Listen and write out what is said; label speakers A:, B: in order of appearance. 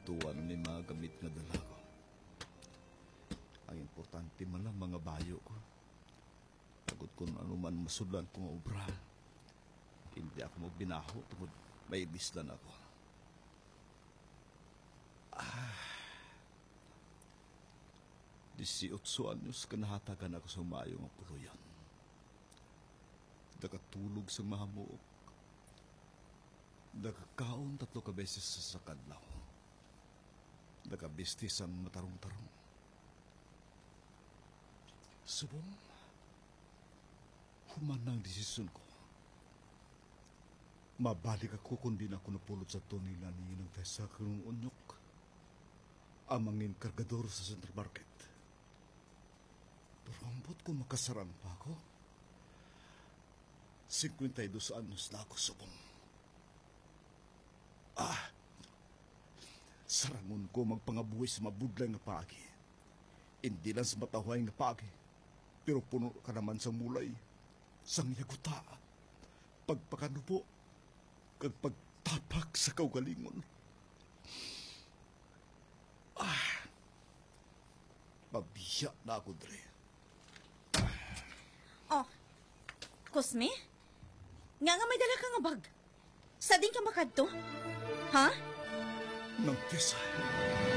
A: tuwan may mga gamit nga dala ko. Ang importante man lang mga bayo ko. Pagod kung ano man masulan kong obra. Hindi ako magbinaho tungkol may bislan ako. 18 anyos kanahatagan ako sa maayong ang puluyan. Nakatulog sa mahamuok. Nakakaon 3 ka beses sa sakadlaw. Nakabistis ang matarong-tarong. Subong, human ang desisyon ko. Mabalik ako kundi na ako napulot sa tunila ni Inang Tessa kung unyok. Amangin kargador sa Central Market. Pero ambot ko makasarang pa ako. 52 anyos na ako, subong. Sarangon ko magpangabuhi sa mabudlay nga paagi. Hindi lang sa matahuay nga paagi, pero puno ka naman sa mulay, sang yaguta, pagpakanubo, kag pagtapak sa kaugalingon. Mabiya na ako, Dre.
B: Oh, Cosme? Nga may dala ka nga bag. Sa din ka makadto? Ha?
A: Nang Tessa.